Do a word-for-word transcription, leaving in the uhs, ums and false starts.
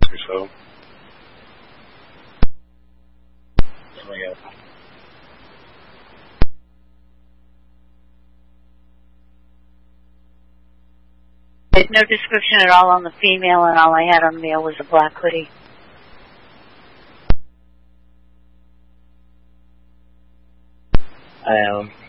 or so. Oh, yeah. There's no description at all on the female, and all I had on the male was a black hoodie. Um,